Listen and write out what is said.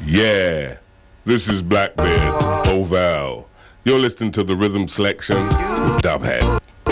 Yeah, this is Blackbeard, Oval. You're listening to the Rhythm Selection with Dubhead.